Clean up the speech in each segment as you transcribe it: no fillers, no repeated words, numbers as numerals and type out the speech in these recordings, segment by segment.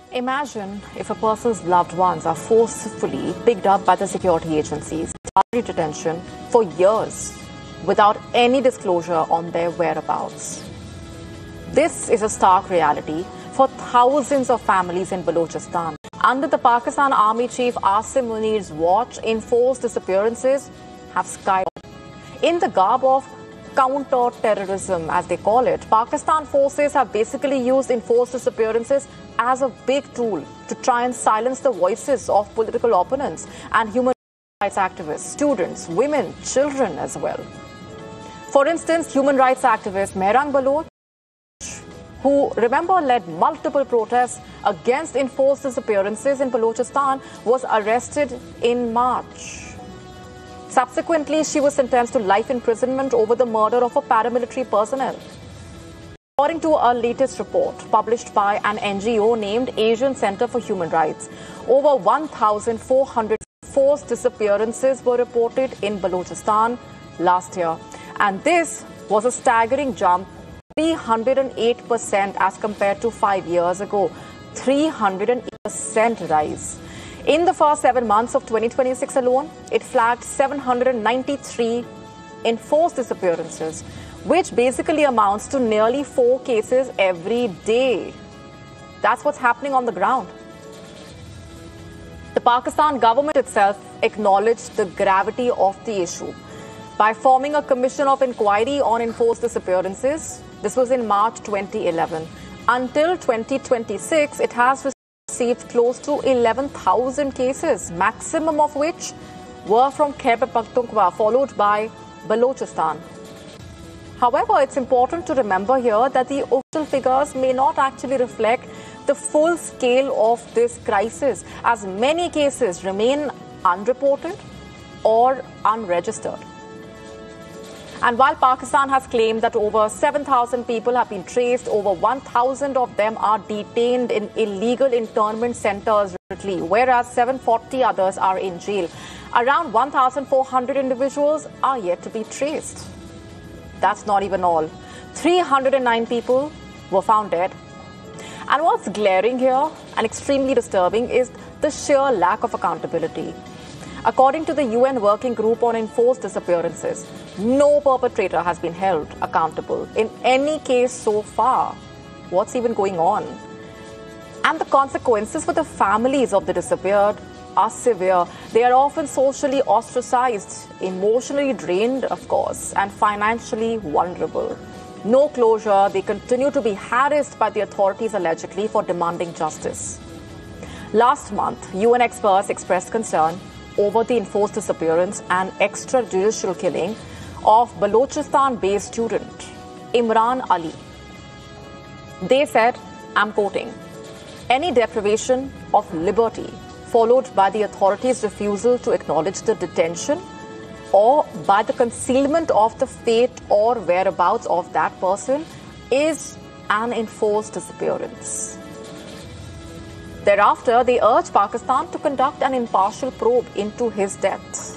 Imagine if a person's loved ones are forcefully picked up by the security agencies, in detention for years without any disclosure on their whereabouts. This is a stark reality for thousands of families in Balochistan. Under the Pakistan Army Chief Asim Munir's watch, enforced disappearances have skyrocketed. In the garb of counter-terrorism, as they call it, Pakistan forces have basically used enforced disappearances as a big tool to try and silence the voices of political opponents and human rights activists, students, women, children as well. For instance, human rights activist Mehrang Baloch, who, remember, led multiple protests against enforced disappearances in Balochistan, was arrested in March. Subsequently, she was sentenced to life imprisonment over the murder of a paramilitary personnel. According to a latest report published by an NGO named Asian Center for Human Rights, over 1,400 forced disappearances were reported in Balochistan last year. And this was a staggering jump, 308% as compared to 5 years ago. 308% rise. In the first 7 months of 2026 alone, it flagged 793 enforced disappearances, which basically amounts to nearly 4 cases every day. That's what's happening on the ground. The Pakistan government itself acknowledged the gravity of the issue by forming a commission of inquiry on enforced disappearances. This was in March 2011. Until 2026, it has received close to 11,000 cases, maximum of which were from Khyber Pakhtunkhwa, followed by Balochistan. However, it's important to remember here that the official figures may not actually reflect the full scale of this crisis, as many cases remain unreported or unregistered. And while Pakistan has claimed that over 7,000 people have been traced, over 1,000 of them are detained in illegal internment centers, whereas 740 others are in jail. Around 1,400 individuals are yet to be traced. That's not even all. 309 people were found dead. And what's glaring here and extremely disturbing is the sheer lack of accountability. According to the UN Working Group on Enforced Disappearances, no perpetrator has been held accountable in any case so far. What's even going on? And the consequences for the families of the disappeared are severe. They are often socially ostracized, emotionally drained, of course, and financially vulnerable. No closure. They continue to be harassed by the authorities allegedly for demanding justice. Last month, UN experts expressed concern over the enforced disappearance and extrajudicial killing of Balochistan-based student Imran Ali. They said, I'm quoting, "Any deprivation of liberty followed by the authorities' refusal to acknowledge the detention or by the concealment of the fate or whereabouts of that person is an enforced disappearance." Thereafter, they urged Pakistan to conduct an impartial probe into his death.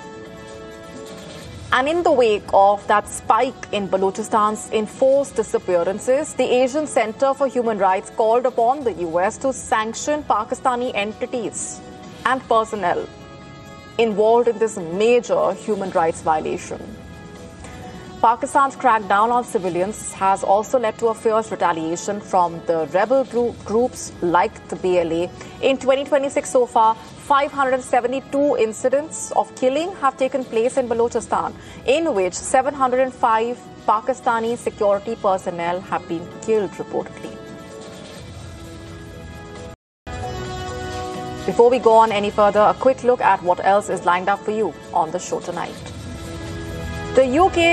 And in the wake of that spike in Balochistan's enforced disappearances, the Asian Center for Human Rights called upon the US to sanction Pakistani entities and personnel involved in this major human rights violation. Pakistan's crackdown on civilians has also led to a fierce retaliation from the rebel groups like the BLA. In 2026 so far, 572 incidents of killing have taken place in Balochistan, in which 705 Pakistani security personnel have been killed reportedly. Before we go on any further, a quick look at what else is lined up for you on the show tonight. The UK